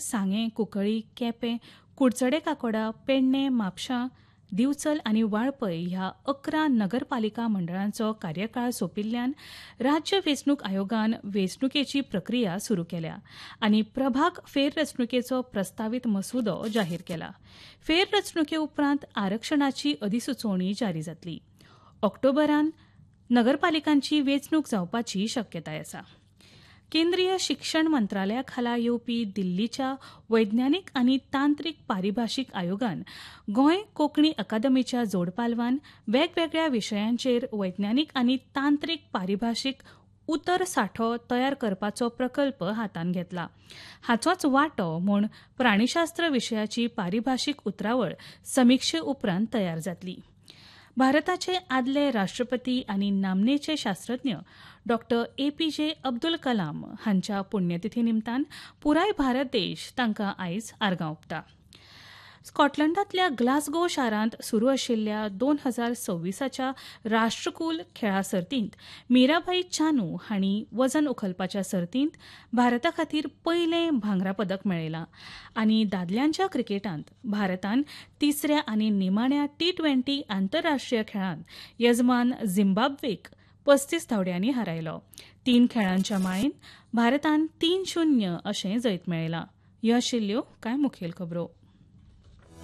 सांगे, कुंकळ्ळी, केपें, कुडचडे काकोडा, पेडणें, म्हापशां, दिवचल आनी वाळपय ह्या 11 नगरपालिका मंडळांचो कार्यकाळ सोंपिल्ल्यान राज्य वेंचणूक आयोगान वेंचणुकेची प्रक्रिया सुरू केल्या आनी प्रभाग फेररचणुकेचो प्रस्तावीत मसुदो जाहीर केला. फेररचणुके उपरांत आरक्षणाची अधिसुचोवणी जारी जातली. ऑक्टोबरांत नगरपालिकांची वेंचणूक जावपाची शक्यताय आसा. केंद्रीय शिक्षण मंत्रालया खाला येवपी दिल्लीच्या वैज्ञानीक आनी तांत्रीक पारिभाशीक आयोगान गोंय कोंकणी अकादमीच्या जोडपालवान वेगवेगळ्या विशयांचेर वैज्ञानीक आनी तांत्रीक पारिभाशीक उतर सांठो तयार करपाचो प्रकल्प हातांत घेतला. हाचोच वांटो म्हूण प्राणीशास्त्र विशयाची पारिभाशीक उतरावळ समिक्षे उपरांत तयार जातली. भारताचे आदले राष्ट्रपती आनी नामनेचे शास्त्रज्ञ डॉ. APJ अब्दुल कलाम हांच्या पुण्यतिथी निमतान पुराय भारत देश तांकां आयज आर्गां ओंपता. स्कॉटलंडांतल्या ग्लासगो शारांत सुरू आशिल्ल्या 2026च्या राष्ट्रकुल खेळां सर्तींत मीराबाई चानू हांणी वजन उखलपाच्या सर्तींत भारता खातीर पयलें भांगरा पदक मेळयलां आनी दादल्यांच्या क्रिकेटांत भारतान तिसऱ्या आनी निमाण्या T20 आंतरराष्ट्रीय खेळांत यजमान झिम्बाब्वेक 35 धांवड्यांनी हारयलो. 3 खेळांच्या माळेंत भारतान 3-0 अशें जैत मेळयलां. ह्यो आशिल्ल्यो कांय मुखेल खबरो.